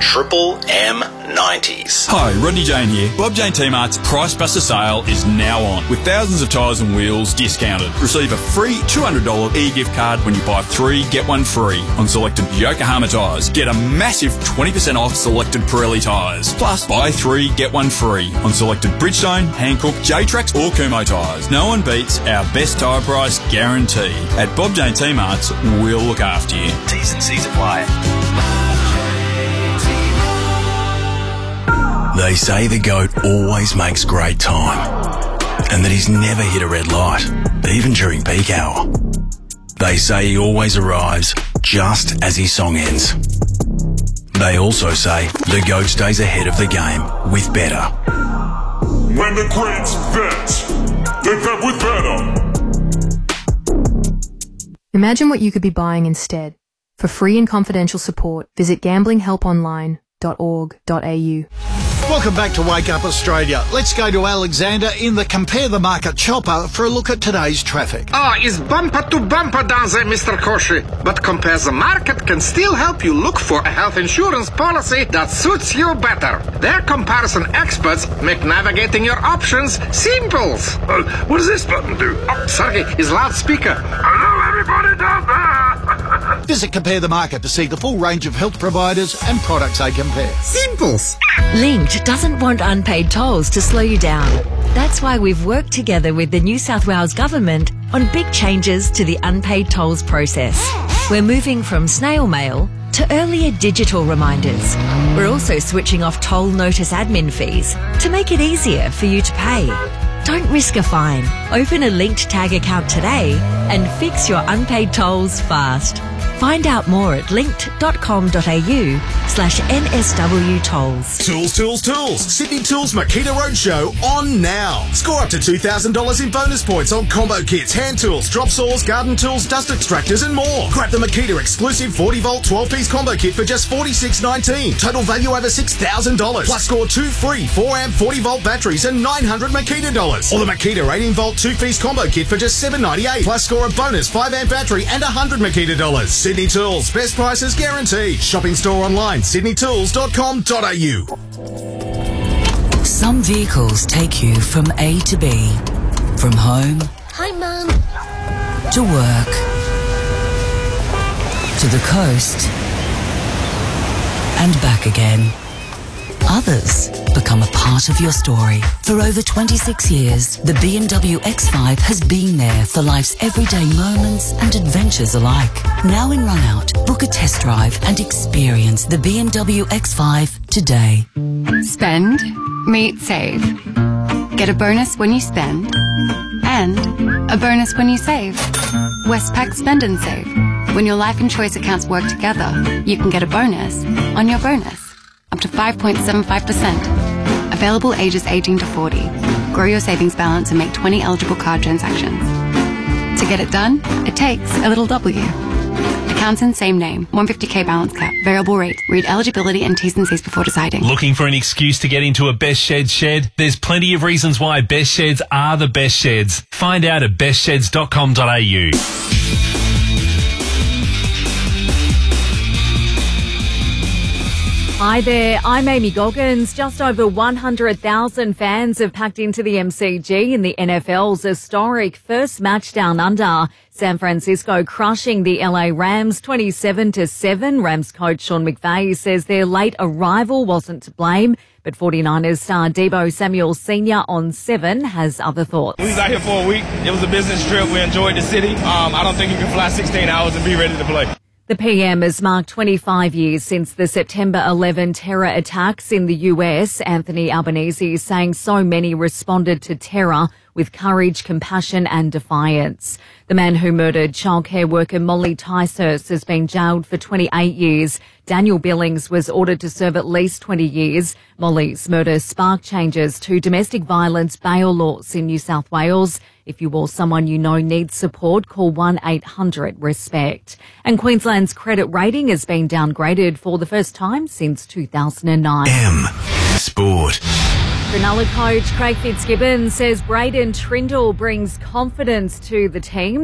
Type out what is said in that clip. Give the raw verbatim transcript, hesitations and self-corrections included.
Triple M nineties. Hi, Rodney Jane here. Bob Jane T-Mart's Price Buster sale is now on, with thousands of tyres and wheels discounted. Receive a free two hundred dollars e-gift card when you buy three, get one free on selected Yokohama tyres. Get a massive twenty percent off selected Pirelli tyres. Plus, buy three, get one free on selected Bridgestone, Hankook, J-Trax or Kumho tyres. No one beats our best tyre price guarantee. At Bob Jane T-Mart's, we'll look after you. T's and C's apply. They say the goat always makes great time, and that he's never hit a red light, even during peak hour. They say he always arrives just as his song ends. They also say the goat stays ahead of the game with better. When the greats bet, they bet with better. Imagine what you could be buying instead. For free and confidential support, visit gambling help online dot org dot a u. Welcome back to Wake Up Australia. Let's go to Alexander in the Compare the Market chopper for a look at today's traffic. Ah, it's bumper to bumper down there, Mister Koshi. But Compare the Market can still help you look for a health insurance policy that suits you better. Their comparison experts make navigating your options simple. Uh, what does this button do? Oh, sorry, it's loudspeaker. Hello, everybody down there. Visit Compare the Market to see the full range of health providers and products they compare. Simples. Linked doesn't want unpaid tolls to slow you down. That's why we've worked together with the New South Wales Government on big changes to the unpaid tolls process. We're moving from snail mail to earlier digital reminders. We're also switching off toll notice admin fees to make it easier for you to pay. Don't risk a fine. Open a Linked Tag account today and fix your unpaid tolls fast. Find out more at linked dot com dot a u slash N S W tolls. Tools, tools, tools. Sydney Tools Makita Roadshow on now. Score up to two thousand dollars in bonus points on combo kits, hand tools, drop saws, garden tools, dust extractors and more. Grab the Makita exclusive forty volt twelve piece combo kit for just forty-six nineteen. Total value over six thousand dollars. Plus score two free four amp forty volt batteries and nine hundred Makita dollars. Or the Makita eighteen volt two piece combo kit for just seven ninety-eight. Plus score a bonus five amp battery and one hundred Makita dollars. Sydney Tools, best prices guaranteed. Shopping store online, sydney tools dot com dot a u. Some vehicles take you from A to B. From home. Hi, Mum. To work. To the coast. And back again. Others become a part of your story. For over twenty-six years, the B M W X five has been there for life's everyday moments and adventures alike. Now in Runout, book a test drive and experience the B M W X five today. Spend, meet, save. Get a bonus when you spend, and a bonus when you save. Westpac Spend and Save. When your life and choice accounts work together, you can get a bonus on your bonus. Up to five point seven five percent. Available ages eighteen to forty. Grow your savings balance and make twenty eligible card transactions. To get it done, it takes a little W. Accounts in same name. one hundred fifty k balance cap. Variable rate. Read eligibility and T's and C's before deciding. Looking for an excuse to get into a Best Sheds shed? There's plenty of reasons why Best Sheds are the best sheds. Find out at best sheds dot com dot a u. Hi there, I'm Amy Goggins. Just over one hundred thousand fans have packed into the M C G in the N F L's historic first match down under. San Francisco crushing the L A Rams twenty-seven to seven. Rams coach Sean McVay says their late arrival wasn't to blame, but forty-niners star Deebo Samuel Senior on seven has other thoughts. We was out here for a week. It was a business trip. We enjoyed the city. Um, I don't think you can fly sixteen hours and be ready to play. The P M has marked twenty-five years since the September eleventh terror attacks in the U S. Anthony Albanese saying so many responded to terror with courage, compassion and defiance. The man who murdered childcare worker Molly Ticehurst has been jailed for twenty-eight years. Daniel Billings was ordered to serve at least twenty years. Molly's murder sparked changes to domestic violence bail laws in New South Wales. If you or someone you know needs support, call one eight hundred RESPECT. And Queensland's credit rating has been downgraded for the first time since two thousand nine. M Sport. Cronulla coach Craig Fitzgibbon says Braden Trindle brings confidence to the team.